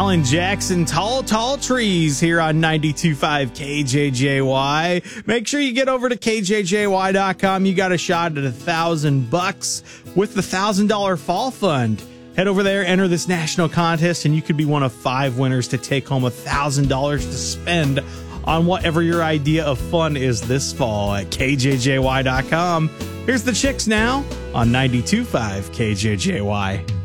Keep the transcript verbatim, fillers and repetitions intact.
Alan Jackson, Tall, Tall Trees here on ninety-two point five K J J Y. Make sure you get over to K J J Y dot com. You got a shot at a thousand bucks with the one thousand dollars Fall Fund. Head over there, enter this national contest, and you could be one of five winners to take home one thousand dollars to spend on whatever your idea of fun is this fall at K J J Y dot com. Here's the Chicks now on ninety-two point five K J J Y.